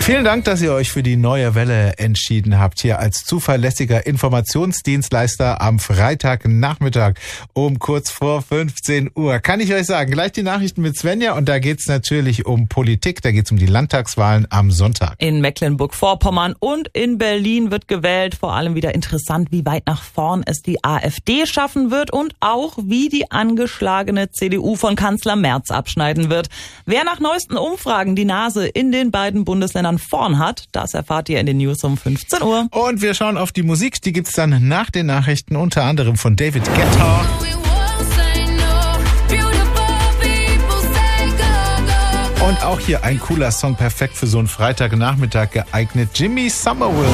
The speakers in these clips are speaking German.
Vielen Dank, dass ihr euch für die Neue Welle entschieden habt, hier als zuverlässiger Informationsdienstleister am Freitagnachmittag um kurz vor 15 Uhr. Kann ich euch sagen, gleich die Nachrichten mit Svenja und da geht's natürlich um Politik, da geht's um die Landtagswahlen am Sonntag. In Mecklenburg-Vorpommern und in Berlin wird gewählt. Vor allem wieder interessant, wie weit nach vorn es die AfD schaffen wird und auch wie die angeschlagene CDU von Kanzler Merz abschneiden wird. Wer nach neuesten Umfragen die Nase in den beiden Bundesländern vorn hat, das erfahrt ihr in den News um 15 Uhr. Und wir schauen auf die Musik, die gibt's dann nach den Nachrichten, unter anderem von David Guetta. Und auch hier ein cooler Song, perfekt für so einen Freitagnachmittag geeignet, Jimmy Somerville.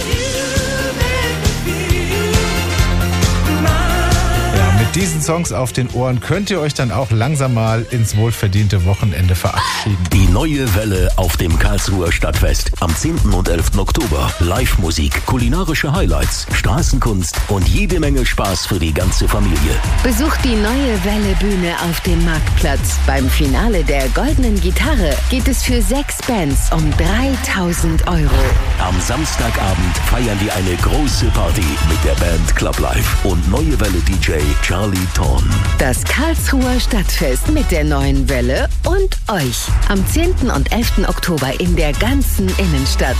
Diesen Songs auf den Ohren könnt ihr euch dann auch langsam mal ins wohlverdiente Wochenende verabschieden. Die Neue Welle auf dem Karlsruher Stadtfest am 10. und 11. Oktober. Live-Musik, kulinarische Highlights, Straßenkunst und jede Menge Spaß für die ganze Familie. Besucht die Neue Welle Bühne auf dem Marktplatz. Beim Finale der Goldenen Gitarre geht es für 6 Bands um 3.000 €. Am Samstagabend feiern wir eine große Party mit der Band Club Life und Neue Welle DJ Charlie Thorn. Das Karlsruher Stadtfest mit der Neuen Welle und euch. Am 10. und 11. Oktober in der ganzen Innenstadt.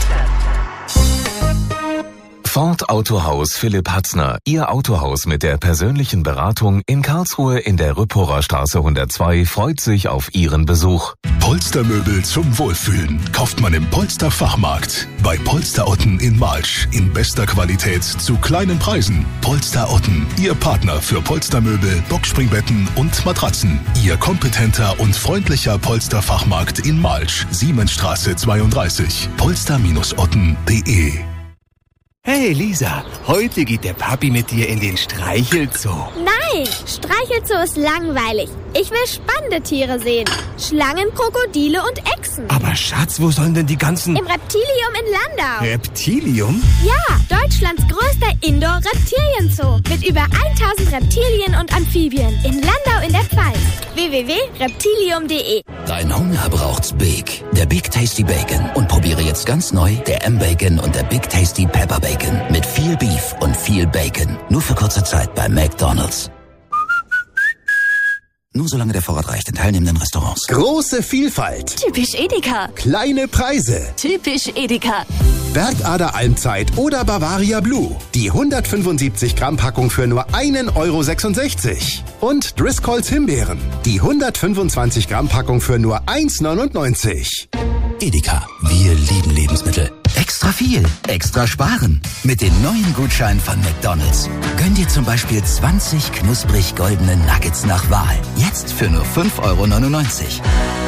Ford Autohaus Philipp Hatzner. Ihr Autohaus mit der persönlichen Beratung in Karlsruhe in der Rüpporer Straße 102 freut sich auf Ihren Besuch. Polstermöbel zum Wohlfühlen kauft man im Polsterfachmarkt. Bei Polster Otten in Malsch. In bester Qualität zu kleinen Preisen. Polster Otten, Ihr Partner für Polstermöbel, Boxspringbetten und Matratzen. Ihr kompetenter und freundlicher Polsterfachmarkt in Malsch. Siemensstraße 32. polster-otten.de. Hey Lisa, heute geht der Papi mit dir in den Streichelzoo. Nein, Streichelzoo ist langweilig. Ich will spannende Tiere sehen. Schlangen, Krokodile und Echsen. Aber Schatz, wo sollen denn die ganzen... Im Reptilium in Landau. Reptilium? Ja, Deutschlands größter Indoor-Reptilienzoo. Mit über 1000 Reptilien und Amphibien. In Landau in der Pfalz. www.reptilium.de. Dein Hunger braucht's Big. Der Big Tasty Bacon. Und probiere jetzt ganz neu der M-Bacon und der Big Tasty Pepper Bacon. Mit viel Beef und viel Bacon. Nur für kurze Zeit bei McDonald's. Nur solange der Vorrat reicht in teilnehmenden Restaurants. Große Vielfalt. Typisch Edeka. Kleine Preise. Typisch Edeka. Bergader Almzeit oder Bavaria Blue. Die 175 Gramm Packung für nur 1,66 €. Und Driscolls Himbeeren. Die 125 Gramm Packung für nur 1,99 €. Edeka. Wir lieben Lebensmittel. Extra viel, extra sparen. Mit den neuen Gutscheinen von McDonald's. Gönn dir zum Beispiel 20 knusprig goldene Nuggets nach Wahl. Jetzt für nur 5,99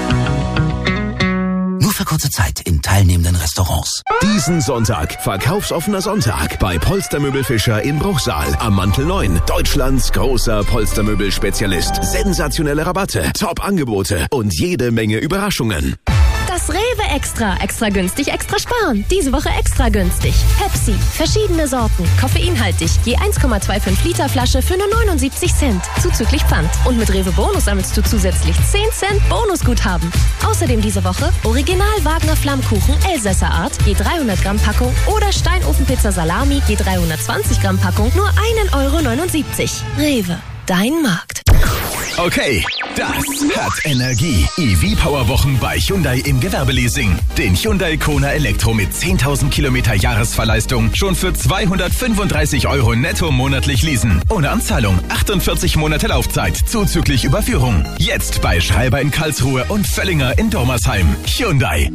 €. Nur für kurze Zeit in teilnehmenden Restaurants. Diesen Sonntag, verkaufsoffener Sonntag bei Polstermöbel Fischer in Bruchsal am Mantel 9. Deutschlands großer Polstermöbel-Spezialist. Sensationelle Rabatte, Top-Angebote und jede Menge Überraschungen. Das Rewe Extra. Extra günstig, extra sparen. Diese Woche extra günstig. Pepsi. Verschiedene Sorten. Koffeinhaltig. Je 1,25 Liter Flasche für nur 79 Cent. Zuzüglich Pfand. Und mit Rewe Bonus sammelst du zusätzlich 10 Cent Bonusguthaben. Außerdem diese Woche Original Wagner Flammkuchen Elsässer Art. Je 300 Gramm Packung. Oder Steinofenpizza Salami. Je 320 Gramm Packung. Nur 1,79 €. Rewe. Dein Markt. Okay, das hat Energie. EV-Power-Wochen bei Hyundai im Gewerbeleasing. Den Hyundai Kona Elektro mit 10.000 Kilometer Jahresverleistung schon für 235 € netto monatlich leasen. Ohne Anzahlung, 48 Monate Laufzeit, zuzüglich Überführung. Jetzt bei Schreiber in Karlsruhe und Völlinger in Dormersheim. Hyundai.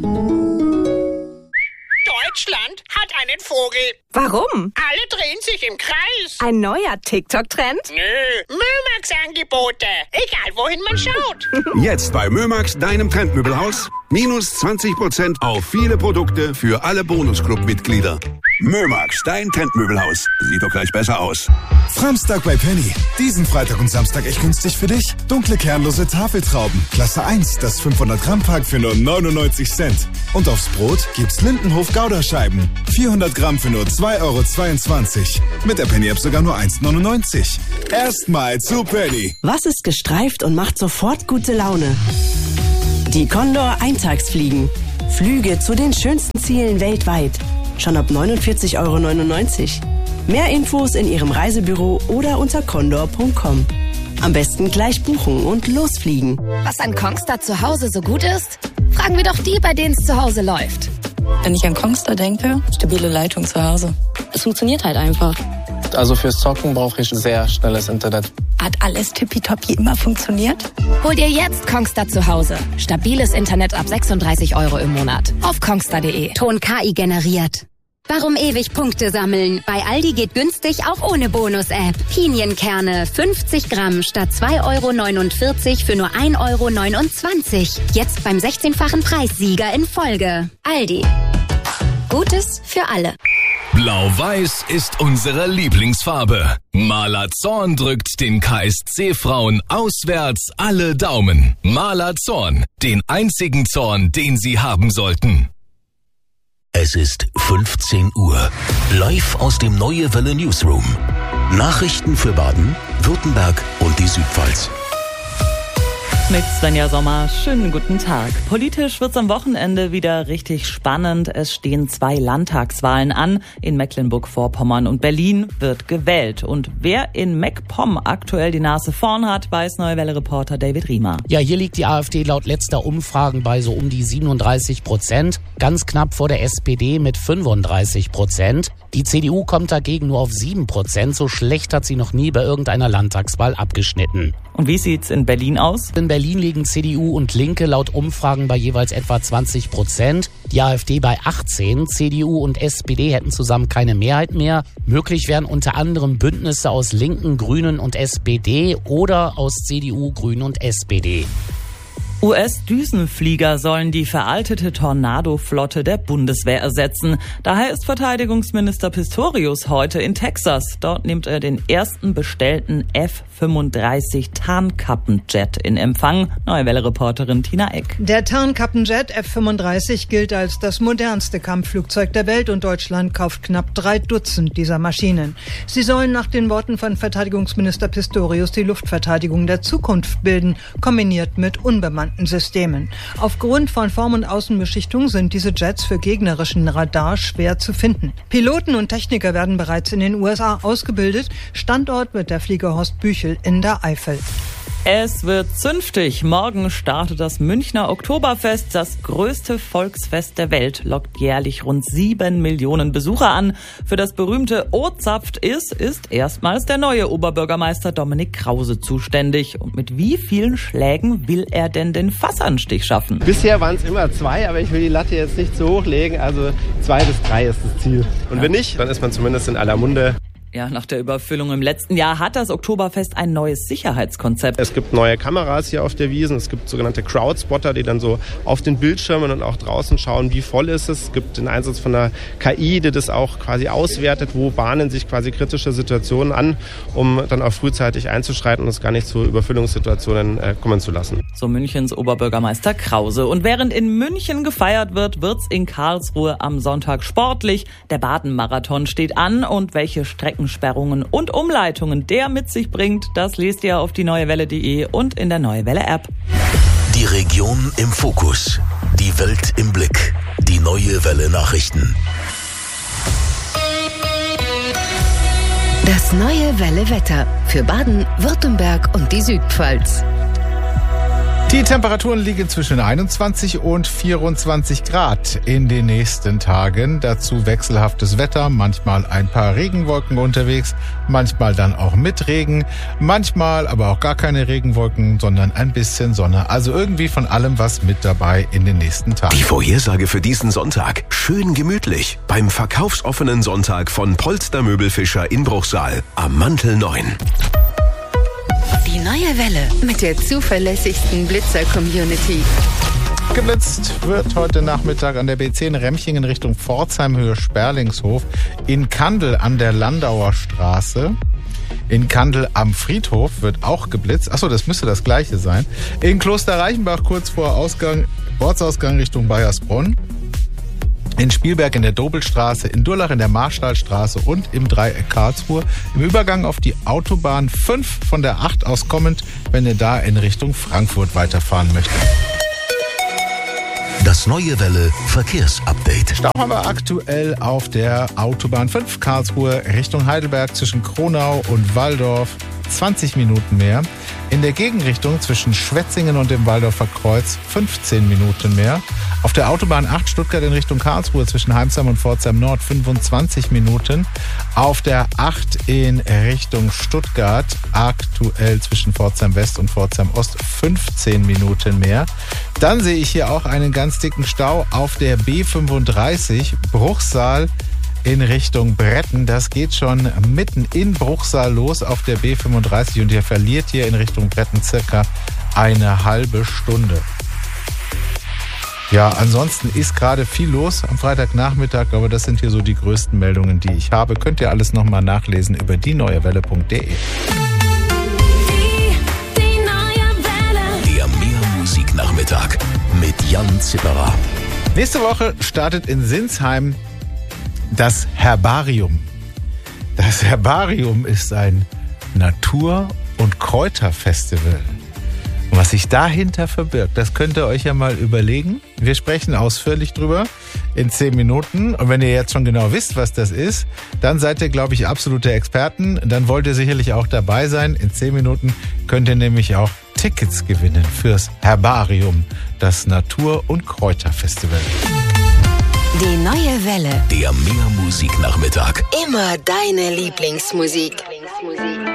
Deutschland hat einen Vogel. Warum? Alle drehen sich im Kreis. Ein neuer TikTok-Trend? Nö, Mömax-Angebote. Egal, wohin man schaut. Jetzt bei Mömax, deinem Trendmöbelhaus. Minus 20% auf viele Produkte für alle Bonusclub-Mitglieder. Mömax, dein Trendmöbelhaus. Sieht doch gleich besser aus. Framstag bei Penny. Diesen Freitag und Samstag echt günstig für dich. Dunkle kernlose Tafeltrauben. Klasse 1, das 500 Gramm Pack für nur 99 Cent. Und aufs Brot gibt's Lindenhof Gouda-Scheiben. 400 Gramm für nur 2,22 €. Mit der Penny-App sogar nur 1,99 €. Erstmal zu Penny. Was ist gestreift und macht sofort gute Laune? Die Condor Eintagsfliegen. Flüge zu den schönsten Zielen weltweit. Schon ab 49,99 €. Mehr Infos in Ihrem Reisebüro oder unter condor.com. Am besten gleich buchen und losfliegen. Was an Kongstar zu Hause so gut ist? Fragen wir doch die, bei denen es zu Hause läuft. Wenn ich an Kongstar denke, stabile Leitung zu Hause. Es funktioniert halt einfach. Also fürs Zocken brauche ich sehr schnelles Internet. Hat alles tippitoppi immer funktioniert? Hol dir jetzt Kongstar zu Hause. Stabiles Internet ab 36 € im Monat. Auf kongstar.de. Ton KI generiert. Warum ewig Punkte sammeln? Bei Aldi geht günstig auch ohne Bonus-App. Pinienkerne 50 Gramm statt 2,49 € für nur 1,29 €. Jetzt beim 16-fachen Preissieger in Folge. Aldi. Gutes für alle. Blau-Weiß ist unsere Lieblingsfarbe. Maler Zorn drückt den KSC-Frauen auswärts alle Daumen. Maler Zorn, den einzigen Zorn, den sie haben sollten. Es ist 15 Uhr. Live aus dem Neue Welle Newsroom. Nachrichten für Baden, Württemberg und die Südpfalz. Mit Svenja Sommer, schönen guten Tag. Politisch wird's am Wochenende wieder richtig spannend. Es stehen 2 Landtagswahlen an. In Mecklenburg-Vorpommern und Berlin wird gewählt. Und wer in MacPom aktuell die Nase vorn hat, weiß Neue Welle-Reporter David Riemer. Ja, hier liegt die AfD laut letzter Umfragen bei so um die 37%. Ganz knapp vor der SPD mit 35%. Die CDU kommt dagegen nur auf 7%. So schlecht hat sie noch nie bei irgendeiner Landtagswahl abgeschnitten. Und wie sieht's in Berlin aus? In Berlin liegen CDU und Linke laut Umfragen bei jeweils etwa 20%. Die AfD bei 18%. CDU und SPD hätten zusammen keine Mehrheit mehr. Möglich wären unter anderem Bündnisse aus Linken, Grünen und SPD oder aus CDU, Grünen und SPD. US-Düsenflieger sollen die veraltete Tornado-Flotte der Bundeswehr ersetzen. Daher ist Verteidigungsminister Pistorius heute in Texas. Dort nimmt er den ersten bestellten F-35 Tarnkappenjet in Empfang. Neue Welle-Reporterin Tina Eck. Der Tarnkappenjet F-35 gilt als das modernste Kampfflugzeug der Welt und Deutschland kauft knapp 3 Dutzend dieser Maschinen. Sie sollen nach den Worten von Verteidigungsminister Pistorius die Luftverteidigung der Zukunft bilden, kombiniert mit unbemannten Systemen. Aufgrund von Form- und Außenbeschichtung sind diese Jets für gegnerischen Radar schwer zu finden. Piloten und Techniker werden bereits in den USA ausgebildet. Standort wird der Flieger Horst Büchel in der Eifel. Es wird zünftig. Morgen startet das Münchner Oktoberfest. Das größte Volksfest der Welt lockt jährlich rund 7 Millionen Besucher an. Für das berühmte O-Zapft ist erstmals der neue Oberbürgermeister Dominik Krause zuständig. Und mit wie vielen Schlägen will er denn den Fassanstich schaffen? Bisher waren es immer 2, aber ich will die Latte jetzt nicht zu hoch legen. Also 2 bis 3 ist das Ziel. Und wenn nicht, dann ist man zumindest in aller Munde. Ja, nach der Überfüllung im letzten Jahr hat das Oktoberfest ein neues Sicherheitskonzept. Es gibt neue Kameras hier auf der Wiesn. Es gibt sogenannte Crowdspotter, die dann so auf den Bildschirmen und auch draußen schauen, wie voll ist es. Es gibt den Einsatz von der KI, die das auch quasi auswertet, wo bahnen sich quasi kritische Situationen an, um dann auch frühzeitig einzuschreiten und es gar nicht zu Überfüllungssituationen kommen zu lassen. So Münchens Oberbürgermeister Krause. Und während in München gefeiert wird, wird's in Karlsruhe am Sonntag sportlich. Der Baden-Marathon steht an und welche Streckensperrungen und Umleitungen der mit sich bringt, das lest ihr auf die neuewelle.de und in der Neue Welle App. Die Region im Fokus. Die Welt im Blick. Die Neue Welle Nachrichten. Das Neue Welle Wetter für Baden, Württemberg und die Südpfalz. Die Temperaturen liegen zwischen 21 und 24 Grad in den nächsten Tagen. Dazu wechselhaftes Wetter, manchmal ein paar Regenwolken unterwegs, manchmal dann auch mit Regen, manchmal aber auch gar keine Regenwolken, sondern ein bisschen Sonne. Also irgendwie von allem was mit dabei in den nächsten Tagen. Die Vorhersage für diesen Sonntag. Schön gemütlich beim verkaufsoffenen Sonntag von Polster Möbelfischer in Bruchsal am Mantel 9. Die Neue Welle mit der zuverlässigsten Blitzer-Community. Geblitzt wird heute Nachmittag an der B10 Remchingen Richtung Pforzheim Höhe Sperlingshof, in Kandel an der Landauer Straße. In Kandel am Friedhof wird auch geblitzt. Achso, das müsste das gleiche sein. In Kloster Reichenbach kurz vor Ortsausgang Richtung Bayersbronn. In Spielberg in der Dobelstraße, in Durlach in der Marstallstraße und im Dreieck Karlsruhe. Im Übergang auf die Autobahn 5 von der 8 aus kommend, wenn ihr da in Richtung Frankfurt weiterfahren möchtet. Das Neue Welle Verkehrsupdate. Stau haben wir aktuell auf der Autobahn 5 Karlsruhe Richtung Heidelberg zwischen Kronau und Walldorf 20 Minuten mehr. In der Gegenrichtung zwischen Schwetzingen und dem Walldorfer Kreuz 15 Minuten mehr. Auf der Autobahn 8 Stuttgart in Richtung Karlsruhe zwischen Heimsheim und Pforzheim Nord 25 Minuten. Auf der 8 in Richtung Stuttgart aktuell zwischen Pforzheim West und Pforzheim Ost 15 Minuten mehr. Dann sehe ich hier auch einen ganz dicken Stau auf der B35 Bruchsal in Richtung Bretten. Das geht schon mitten in Bruchsal los auf der B35 und ihr verliert hier in Richtung Bretten circa eine halbe Stunde. Ja, ansonsten ist gerade viel los am Freitagnachmittag, aber das sind hier so die größten Meldungen, die ich habe. Könnt ihr alles nochmal nachlesen über dieneuewelle.de. Der Meermusik-Nachmittag mit Jan Zipperer. Nächste Woche startet in Sinsheim das Herbarium. Das Herbarium ist ein Natur- und Kräuterfestival. Und was sich dahinter verbirgt, das könnt ihr euch ja mal überlegen. Wir sprechen ausführlich drüber in 10 Minuten. Und wenn ihr jetzt schon genau wisst, was das ist, dann seid ihr, glaube ich, absolute Experten. Dann wollt ihr sicherlich auch dabei sein. In 10 Minuten könnt ihr nämlich auch Tickets gewinnen fürs Herbarium, das Natur- und Kräuterfestival. Die neue Welle. Der Meermusik-Nachmittag. Immer deine Lieblingsmusik.